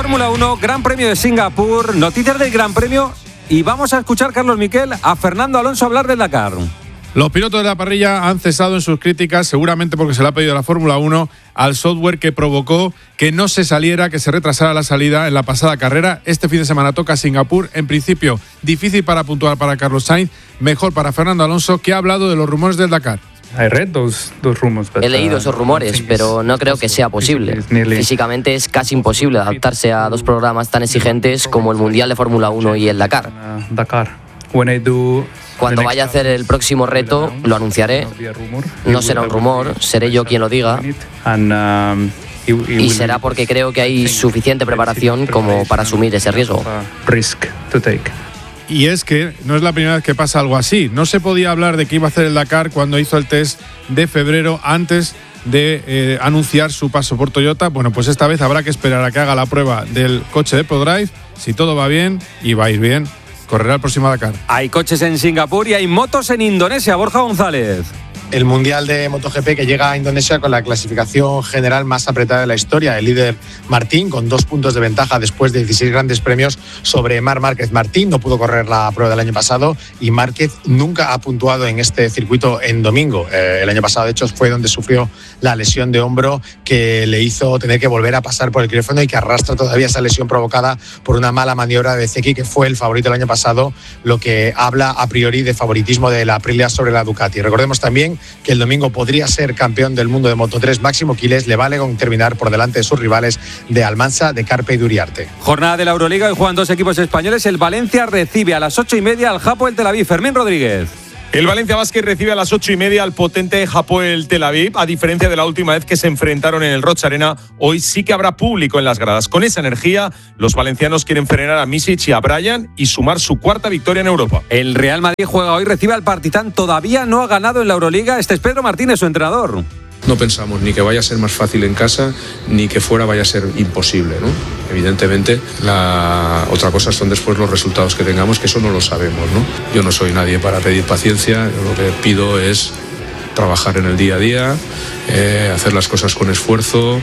Fórmula 1, Gran Premio de Singapur, noticias del Gran Premio y vamos a escuchar, Carlos Miquel, a Fernando Alonso hablar del Dakar. Los pilotos de la parrilla han cesado en sus críticas, seguramente porque se le ha pedido a la Fórmula 1 al software que provocó que no se saliera, que se retrasara la salida en la pasada carrera. Este fin de semana toca Singapur. En principio, difícil para puntuar para Carlos Sainz, mejor para Fernando Alonso, que ha hablado de los rumores del Dakar. He leído esos rumores, pero no creo que sea posible. Físicamente es casi imposible adaptarse a dos programas tan exigentes como el Mundial de Fórmula 1 y el Dakar. Cuando vaya a hacer el próximo reto, lo anunciaré. No será un rumor, seré yo quien lo diga. Y será porque creo que hay suficiente preparación como para asumir ese riesgo. Y es que no es la primera vez que pasa algo así. No se podía hablar de que iba a hacer el Dakar cuando hizo el test de febrero antes de anunciar su paso por Toyota. Bueno, pues esta vez habrá que esperar a que haga la prueba del coche de ProDrive. Si todo va bien, y va a ir bien, correrá el próximo Dakar. Hay coches en Singapur y hay motos en Indonesia. Borja González. El Mundial de MotoGP que llega a Indonesia con la clasificación general más apretada de la historia. El líder Martín con 2 puntos de ventaja después de 16 grandes premios sobre Marc Márquez. Martín no pudo correr la prueba del año pasado y Márquez nunca ha puntuado en este circuito en domingo. El año pasado, de hecho, fue donde sufrió la lesión de hombro que le hizo tener que volver a pasar por el quirófano y que arrastra todavía esa lesión provocada por una mala maniobra de Zeki, que fue el favorito el año pasado, lo que habla a priori de favoritismo de la Aprilia sobre la Ducati. Recordemos también que el domingo podría ser campeón del mundo de Moto3 Máximo Quiles. Le vale con terminar por delante de sus rivales de Almansa, de Carpe y Duriarte. Jornada de la Euroliga y juegan 2 equipos españoles. El Valencia recibe a las 8:30 al Hapoel Tel Aviv. Fermín Rodríguez. El Valencia Basket recibe a las 8:30 al potente Hapoel Tel Aviv. A diferencia de la última vez que se enfrentaron en el Roig Arena, hoy sí que habrá público en las gradas. Con esa energía, los valencianos quieren frenar a Misic y a Bryant y sumar su 4ª victoria en Europa. El Real Madrid juega hoy, recibe al Partizan. Todavía no ha ganado en la Euroliga. Este es Pedro Martínez, su entrenador. No pensamos ni que vaya a ser más fácil en casa, ni que fuera vaya a ser imposible, ¿no? Evidentemente, la otra cosa son después los resultados que tengamos, que eso no lo sabemos, ¿no? Yo no soy nadie para pedir paciencia, yo lo que pido es trabajar en el día a día, hacer las cosas con esfuerzo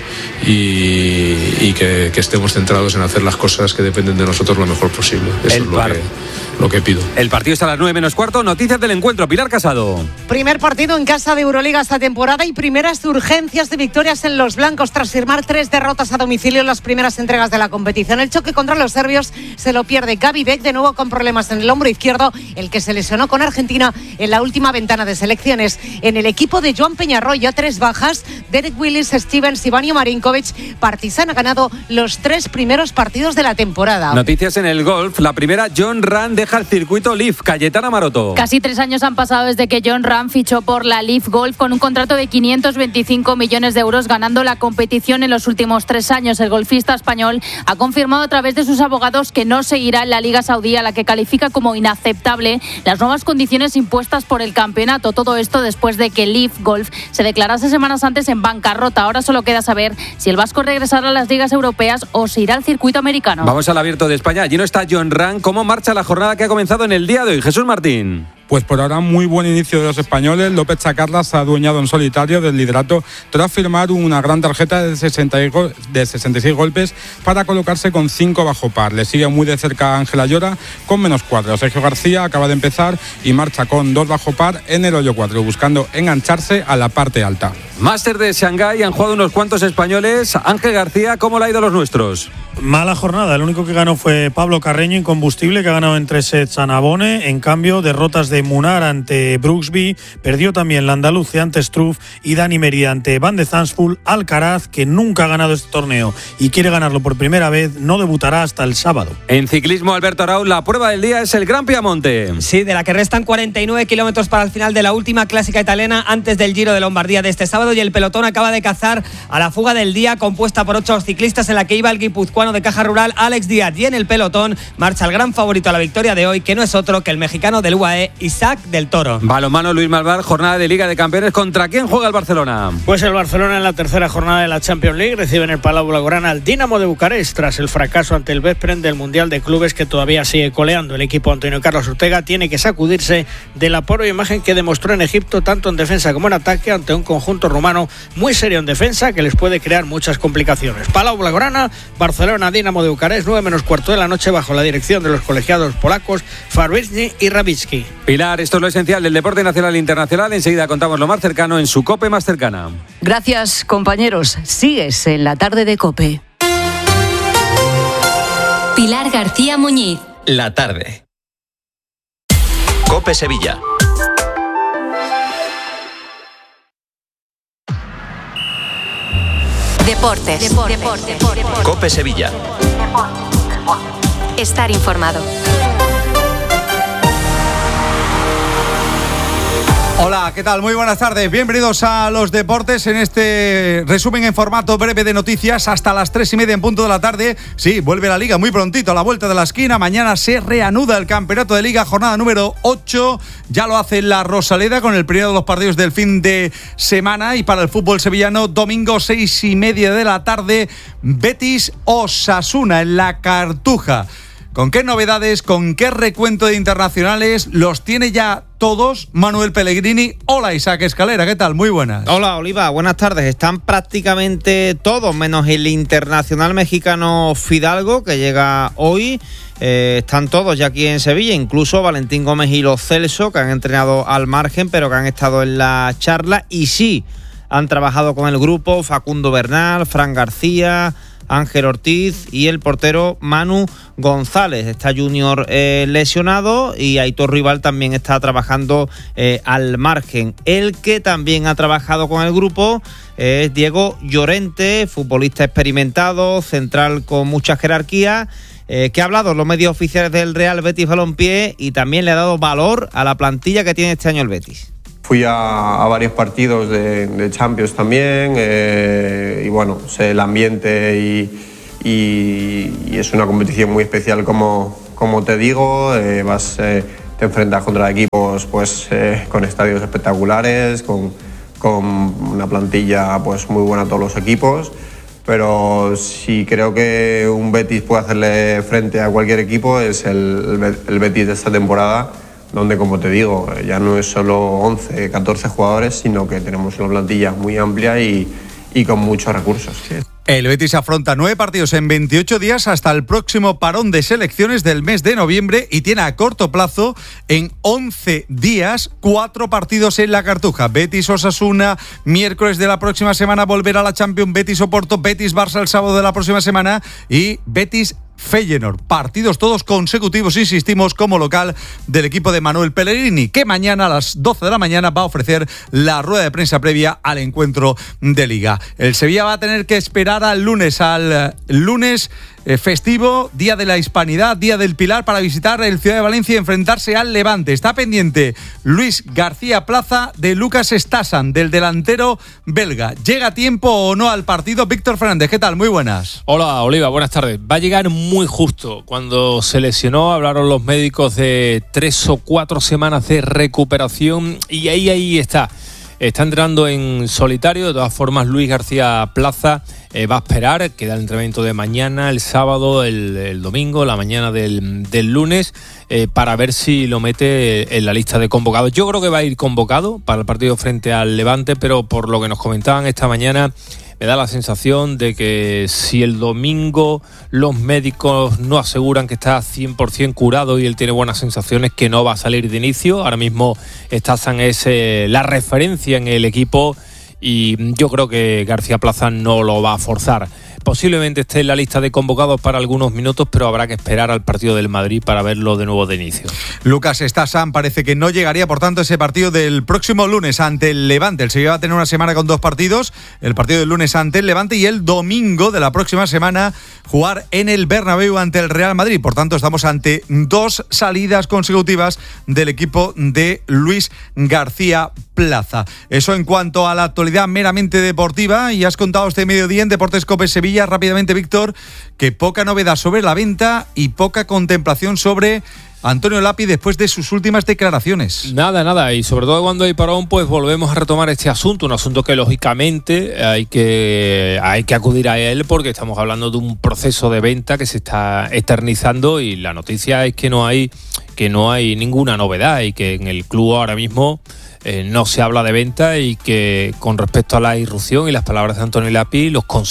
y que estemos centrados en hacer las cosas que dependen de nosotros lo mejor posible. Eso es lo que pido. El partido está a las 9:15. Noticias del encuentro. Pilar Casado. Primer partido en casa de Euroliga esta temporada y primeras urgencias de victorias en los blancos tras firmar 3 derrotas a domicilio en las primeras entregas de la competición. El choque contra los serbios se lo pierde Gabi Beck, de nuevo con problemas en el hombro izquierdo, el que se lesionó con Argentina en la última ventana de selecciones. En el equipo de Joan Peñarroya, 3 bajas: Derek Willis, Stevens y Vanja Marinkovic. Partizan ha ganado los 3 primeros partidos de la temporada. Noticias en el golf. La primera, Jon Rahm deja el circuito Leaf. Cayetana Maroto. Casi 3 años han pasado desde que Jon Rahm fichó por la Leaf Golf con un contrato de 525 millones de euros, ganando la competición en los últimos 3 años. El golfista español ha confirmado a través de sus abogados que no seguirá en la Liga Saudí, a la que califica como inaceptable las nuevas condiciones impuestas por el campeonato. Todo esto después de que Leaf Golf se declarase semanas antes en bancarrota. Ahora solo queda saber si el vasco regresará a las ligas europeas o se irá al circuito americano. Vamos al Abierto de España. Allí no está Jon Rahm. ¿Cómo marcha la jornada que ha comenzado en el día de hoy? Jesús Martín. Pues por ahora muy buen inicio de los españoles. López Chacarra se ha adueñado en solitario del liderato tras firmar una gran tarjeta de 66 golpes para colocarse con 5 bajo par. Le sigue muy de cerca Ángela Llora con -4. Sergio García acaba de empezar y marcha con 2 bajo par en el hoyo 4, buscando engancharse a la parte alta. Máster de Shanghái, han jugado unos cuantos españoles. Ángel García, ¿cómo le ha ido a los nuestros? Mala jornada, el único que ganó fue Pablo Carreño, incombustible, que ha ganado en 3 sets a Navone. En cambio, derrotas de Munar ante Brooksby, perdió también la andaluce ante Struff y Dani Merida ante Van de Zandvoort. Alcaraz, que nunca ha ganado este torneo y quiere ganarlo por primera vez, no debutará hasta el sábado. En ciclismo, Alberto Arauz, la prueba del día es el Gran Piamonte. Sí, de la que restan 49 kilómetros para el final de la última clásica italiana antes del Giro de Lombardía de este sábado, y el pelotón acaba de cazar a la fuga del día, compuesta por 8 ciclistas, en la que iba el guipuzcoano de Caja Rural Alex Díaz, y en el pelotón marcha el gran favorito a la victoria de hoy, que no es otro que el mexicano del UAE, Isaac del Toro. Balonmano, Luis Malvar, jornada de Liga de Campeones. ¿Contra quién juega el Barcelona? Pues el Barcelona en la tercera jornada de la Champions League recibe en el Palau Blaugrana al Dinamo de Bucarest tras el fracaso ante el Veszprém del Mundial de Clubes que todavía sigue coleando. El equipo Antonio Carlos Ortega tiene que sacudirse de la pobre imagen que demostró en Egipto tanto en defensa como en ataque ante un conjunto rumano muy serio en defensa que les puede crear muchas complicaciones. Palau Blaugrana, Barcelona, Dinamo de Bucarest, 9:15 de la noche bajo la dirección de los colegiados polacos Farbicki y Rabicki. Pilar, esto es lo esencial del deporte nacional e internacional. Enseguida contamos lo más cercano en su COPE más cercana. Gracias, compañeros. Sigues en la tarde de COPE. Pilar García Muñiz. La tarde. COPE Sevilla. Deportes. COPE Sevilla. Estar informado. Hola, ¿qué tal? Muy buenas tardes. Bienvenidos a los deportes en este resumen en formato breve de noticias hasta las 3:30 en punto de la tarde. Sí, vuelve la Liga muy prontito, a la vuelta de la esquina. Mañana se reanuda el campeonato de Liga, jornada número 8. Ya lo hace la Rosaleda con el primero de los partidos del fin de semana. Y para el fútbol sevillano, domingo 6:30 de la tarde, Betis Osasuna en la Cartuja. ¿Con qué novedades, con qué recuento de internacionales los tiene ya todos Manuel Pellegrini? Hola, Isaac Escalera, ¿qué tal? Muy buenas. Hola, Oliva, buenas tardes. Están prácticamente todos, menos el internacional mexicano Fidalgo, que llega hoy. Están todos ya aquí en Sevilla, incluso Valentín Gómez y Lo Celso, que han entrenado al margen, pero que han estado en la charla. Y sí, han trabajado con el grupo Facundo Bernal, Fran García, Ángel Ortiz y el portero Manu González. Está Junior lesionado y Aitor Rival también está trabajando al margen. El que también ha trabajado con el grupo es Diego Llorente, futbolista experimentado, central con mucha jerarquía, que ha hablado en los medios oficiales del Real Betis Balompié y también le ha dado valor a la plantilla que tiene este año el Betis. Fui a varios partidos de Champions también y bueno, sé el ambiente y es una competición muy especial como te digo. Te enfrentas contra equipos pues, con estadios espectaculares, con una plantilla pues, muy buena a todos los equipos, pero si creo que un Betis puede hacerle frente a cualquier equipo es el Betis de esta temporada, donde, como te digo, ya no es solo 11, 14 jugadores, sino que tenemos una plantilla muy amplia y con muchos recursos. El Betis afronta 9 partidos en 28 días hasta el próximo parón de selecciones del mes de noviembre y tiene a corto plazo, en 11 días, 4 partidos en la Cartuja. Betis Osasuna, miércoles de la próxima semana volverá a la Champions, Betis Oporto, Betis Barça el sábado de la próxima semana y Betis Feyenoord. Partidos todos consecutivos, insistimos, como local del equipo de Manuel Pellegrini, que mañana a las 12 de la mañana va a ofrecer la rueda de prensa previa al encuentro de Liga. El Sevilla va a tener que esperar al lunes festivo, Día de la Hispanidad, Día del Pilar, para visitar el Ciudad de Valencia y enfrentarse al Levante. Está pendiente Luis García Plaza de Lucas Stasan, del delantero belga. ¿Llega a tiempo o no al partido? Víctor Fernández, ¿qué tal? Muy buenas. Hola, Oliva, buenas tardes. Va a llegar muy justo. Cuando se lesionó, hablaron los médicos de 3 o 4 semanas de recuperación y ahí está. Está entrando en solitario. De todas formas, Luis García Plaza va a esperar. Queda el entrenamiento de mañana, el sábado, el domingo, la mañana del lunes, para ver si lo mete en la lista de convocados. Yo creo que va a ir convocado para el partido frente al Levante, pero por lo que nos comentaban esta mañana, me da la sensación de que si el domingo los médicos no aseguran que está 100% curado y él tiene buenas sensaciones, que no va a salir de inicio. Ahora mismo Stasan es la referencia en el equipo y yo creo que García Plaza no lo va a forzar. Posiblemente esté en la lista de convocados para algunos minutos, pero habrá que esperar al partido del Madrid para verlo de nuevo de inicio. Lucas Stasan parece que no llegaría, por tanto, ese partido del próximo lunes ante el Levante. El Sevilla va a tener una semana con 2 partidos, el partido del lunes ante el Levante y el domingo de la próxima semana jugar en el Bernabéu ante el Real Madrid. Por tanto, estamos ante 2 salidas consecutivas del equipo de Luis García Plaza. Eso en cuanto a la actualidad meramente deportiva, y has contado este mediodía en Deportes COPE Sevilla rápidamente, Víctor, que poca novedad sobre la venta y poca contemplación sobre Antonio Lapi después de sus últimas declaraciones. Nada, y sobre todo cuando hay parón, pues volvemos a retomar este asunto, un asunto que lógicamente hay que acudir a él porque estamos hablando de un proceso de venta que se está eternizando y la noticia es que no hay ninguna novedad y que en el club ahora mismo no se habla de venta y que con respecto a la irrupción y las palabras de Antonio Lapi, los